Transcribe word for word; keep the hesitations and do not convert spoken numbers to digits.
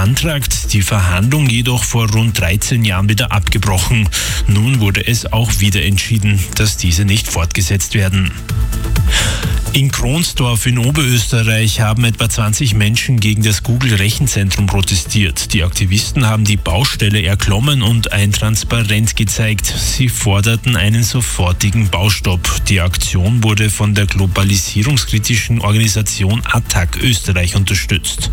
beantragt, die Verhandlung jedoch vor rund dreizehn Jahren wieder abgebrochen. Nun wurde es auch wieder entschieden, dass diese nicht fortgesetzt werden. In Kronsdorf in Oberösterreich haben etwa zwanzig Menschen gegen das Google-Rechenzentrum protestiert. Die Aktivisten haben die Baustelle erklommen und ein Transparent gezeigt. Sie forderten einen sofortigen Baustopp. Die Aktion wurde von der globalisierungskritischen Organisation A T T A C Österreich unterstützt.